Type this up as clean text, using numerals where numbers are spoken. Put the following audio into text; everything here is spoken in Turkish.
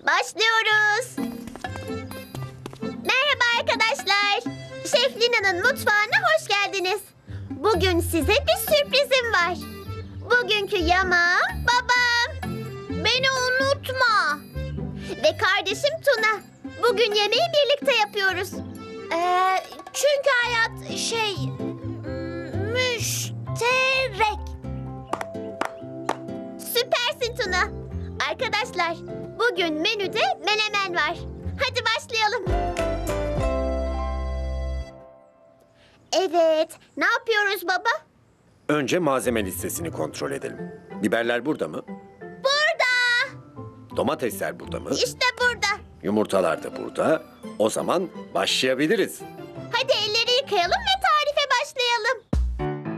Başlıyoruz. Merhaba arkadaşlar. Şef Lina'nın mutfağına hoş geldiniz. Bugün size bir sürprizim var. Bugünkü yemeğim babam. Beni unutma. Ve kardeşim Tuna. Bugün yemeği birlikte yapıyoruz. Çünkü hayat müşterek. Süpersin Tuna. Arkadaşlar, bugün menüde menemen var. Hadi başlayalım. Evet, ne yapıyoruz baba? Önce malzeme listesini kontrol edelim. Biberler burada mı? Burada. Domatesler burada mı? İşte burada. Yumurtalar da burada. O zaman başlayabiliriz. Hadi elleri yıkayalım ve